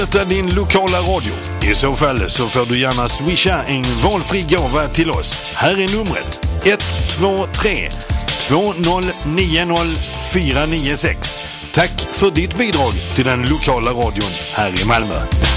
din lokala radio. I så fall så får du gärna swisha en valfri gåva till oss. Här är numret 123 2090 496. Tack för ditt bidrag till den lokala radion här i Malmö.